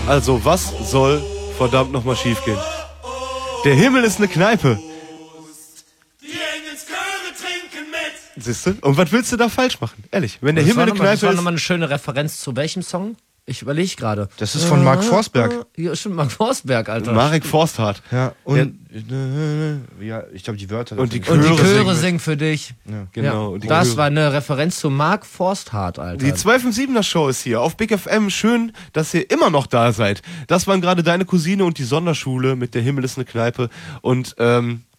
Also, was soll verdammt nochmal schiefgehen? Der Himmel ist eine Kneipe. Die Engelschöre trinken mit. Siehst du? Und was willst du da falsch machen? Ehrlich, wenn der Himmel eine Kneipe ist... Das war nochmal eine schöne Referenz zu welchem Song? Ich überlege gerade. Das ist von Mark Forsberg. Ja, stimmt, Mark Forsberg, Alter. Marek Forsthardt. Ja, und ja, ich glaube, die Wörter. Und die Und die Chöre Chöre singen für dich. Ja. Genau. Ja, Und die das Chöre. war eine Referenz zu Mark Forsthardt, Alter. Die 12-7er Show ist hier auf Big FM. Schön, dass ihr immer noch da seid. Das waren gerade deine Cousine und die Sonderschule mit der Himmel ist eine Kneipe. Und